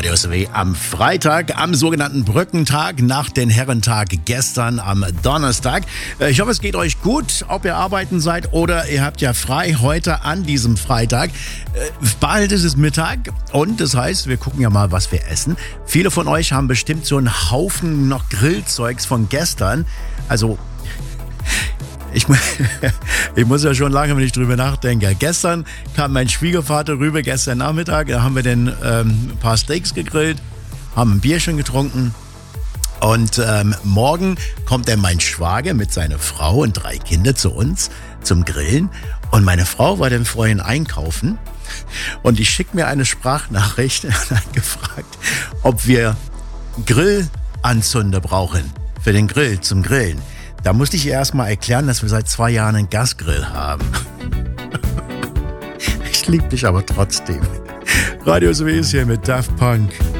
Radio SW am Freitag, am sogenannten Brückentag, nach den Herrentag gestern am Donnerstag. Ich hoffe, es geht euch gut, ob ihr arbeiten seid oder ihr habt ja frei heute an diesem Freitag. Bald ist es Mittag und das heißt, wir gucken ja mal, was wir essen. Viele von euch haben bestimmt so einen Haufen noch Grillzeugs von gestern. Also ich muss ja schon lange, wenn ich drüber nachdenke. Gestern kam mein Schwiegervater rüber, gestern Nachmittag, da haben wir dann ein paar Steaks gegrillt, haben ein Bierchen getrunken und morgen kommt dann mein Schwager mit seiner Frau und 3 Kinder zu uns zum Grillen und meine Frau war dann vorhin einkaufen und die schickt mir eine Sprachnachricht und hat gefragt, ob wir Grillanzünder brauchen für den Grill zum Grillen. Da musste ich ihr erstmal erklären, dass wir seit 2 Jahren einen Gasgrill haben. Ich liebe dich aber trotzdem. Radio SW ist hier mit Daft Punk.